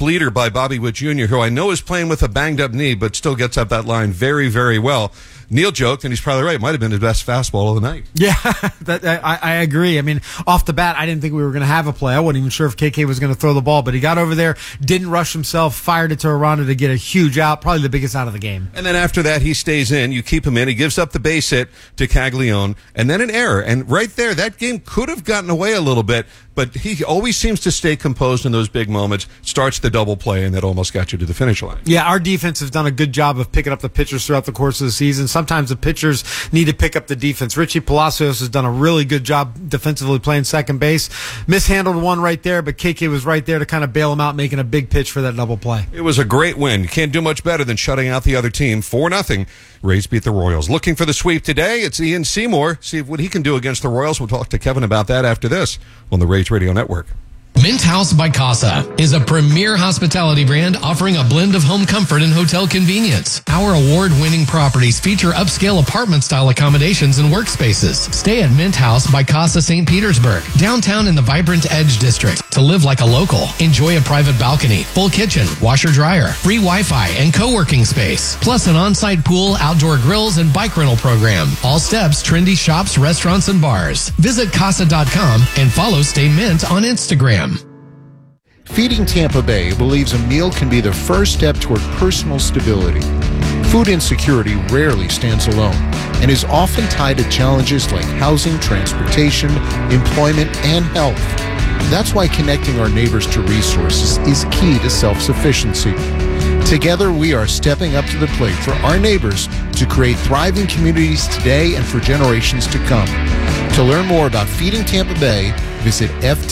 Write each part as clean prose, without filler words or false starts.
bleeder by Bobby Witt Jr., who I know is playing with a banged-up knee, but still gets up that line very, very well. Neil joked, and he's probably right, might have been his best fastball of the night. Yeah, I agree. I mean, off the bat, I didn't think we were going to have a play. I wasn't even sure if KK was going to throw the ball, but he got over there, didn't rush himself, fired it to Aranda to get a huge out, probably the biggest out of the game. And then after that, he stays in. You keep him in. He gives up the base hit to Caglione, and then an error. And right there, that game could have gotten away a little bit, but he always seems to stay composed in those big moments, starts the double play, and that almost got you to the finish line. Yeah, our defense has done a good job of picking up the pitchers throughout the course of the season. Sometimes the pitchers need to pick up the defense. Richie Palacios has done a really good job defensively playing second base. Mishandled one right there, but KK was right there to kind of bail him out, making a big pitch for that double play. It was a great win. You can't do much better than shutting out the other team 4-0. Rays beat the Royals. Looking for the sweep today, it's Ian Seymour. See what he can do against the Royals. We'll talk to Kevin about that after this on the Rays Radio Network. Mint House by Casa is a premier hospitality brand offering a blend of home comfort and hotel convenience. Our award-winning properties feature upscale apartment-style accommodations and workspaces. Stay at Mint House by Casa St. Petersburg, downtown in the vibrant Edge District. To live like a local, enjoy a private balcony, full kitchen, washer-dryer, free Wi-Fi, and co-working space. Plus an on-site pool, outdoor grills, and bike rental program. All steps, trendy shops, restaurants, and bars. Visit Casa.com and follow Stay Mint on Instagram. Feeding Tampa Bay believes a meal can be the first step toward personal stability. Food insecurity rarely stands alone and is often tied to challenges like housing, transportation, employment, and health. That's why connecting our neighbors to resources is key to self-sufficiency. Together, we are stepping up to the plate for our neighbors to create thriving communities today and for generations to come. To learn more about Feeding Tampa Bay, visit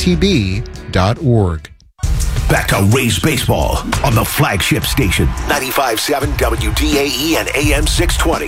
ftb.org. Back to Rays baseball on the flagship station, 95.7 WDAE and AM 620.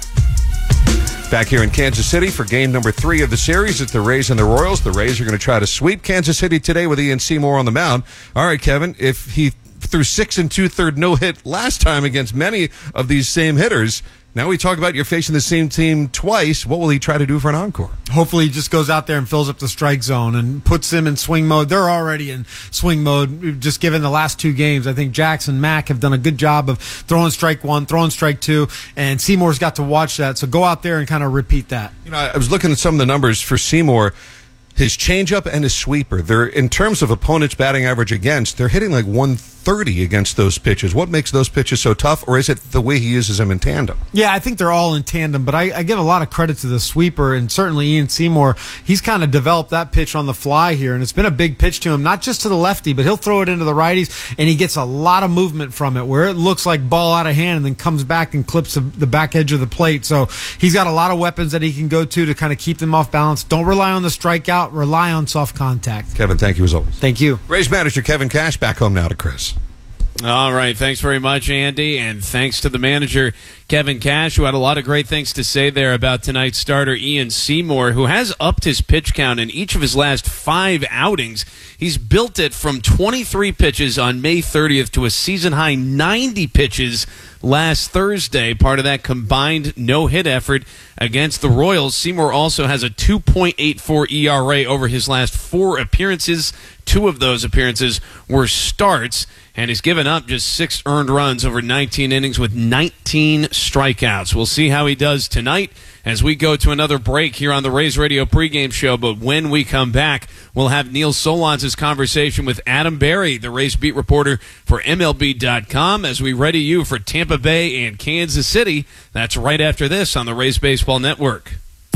Back here in Kansas City for game number 3 of the series. It's the Rays and the Royals. The Rays are going to try to sweep Kansas City today with Ian Seymour on the mound. All right, Kevin, if he threw 6 2/3 no-hit last time against many of these same hitters, now we talk about you're facing the same team twice. What will he try to do for an encore? Hopefully he just goes out there and fills up the strike zone and puts them in swing mode. They're already in swing mode, just given the last 2 games. I think Jackson, Mack have done a good job of throwing strike 1, throwing strike 2, and Seymour's got to watch that. So go out there and kind of repeat that. You know, I was looking at some of the numbers for Seymour. His changeup and his sweeper, they're, in terms of opponents' batting average against, they're hitting like 130 against those pitches. What makes those pitches so tough, or is it the way he uses them in tandem? Yeah, I think they're all in tandem, but I give a lot of credit to the sweeper, and certainly Ian Seymour. He's kind of developed that pitch on the fly here, and it's been a big pitch to him, not just to the lefty, but he'll throw it into the righties, and he gets a lot of movement from it, where it looks like ball out of hand and then comes back and clips the back edge of the plate. So he's got a lot of weapons that he can go to kind of keep them off balance. Don't rely on the strikeout. Rely on soft contact. Kevin, thank you as always. Thank you. Rays manager Kevin Cash back home now to Chris. All right. Thanks very much, Andy. And thanks to the manager, Kevin Cash, who had a lot of great things to say there about tonight's starter, Ian Seymour, who has upped his pitch count in each of his last 5 outings. He's built it from 23 pitches on May 30th to a season-high 90 pitches last Thursday, part of that combined no-hit effort against the Royals. Seymour also has a 2.84 ERA over his last 4 appearances. 2 of those appearances were starts, and he's given up just 6 earned runs over 19 innings with 19 strikeouts. We'll see how he does tonight as we go to another break here on the Rays Radio pregame show. But when we come back, we'll have Neil Solondz' conversation with Adam Berry, the Rays beat reporter for MLB.com, as we ready you for Tampa Bay and Kansas City. That's right after this on the Rays Baseball Network.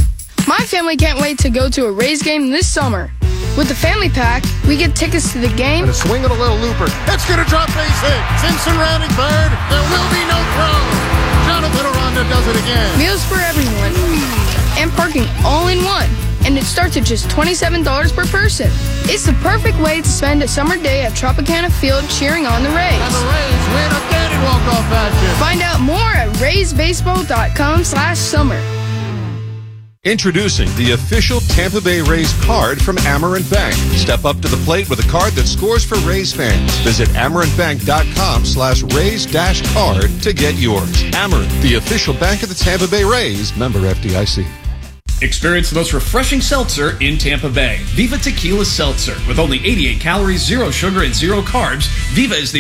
My family can't wait to go to a Rays game this summer. With the family pack, we get tickets to the game. And a swing and a little looper. That's going to drop base hit. Simpson rounding third. There will be no throw. Jonathan Aranda does it again. Meals for everyone. And parking all in one. And it starts at just $27 per person. It's the perfect way to spend a summer day at Tropicana Field cheering on the Rays. And the Rays win again in walk-off fashion. Find out more at RaysBaseball.com/summer. Introducing the official Tampa Bay Rays card from Amerant Bank. Step up to the plate with a card that scores for Rays fans. Visit amerantbank.com/Rays-card to get yours. Amerant, the official bank of the Tampa Bay Rays, member FDIC. Experience the most refreshing seltzer in Tampa Bay. Viva Tequila Seltzer. With only 88 calories, 0 sugar, and 0 carbs, Viva is the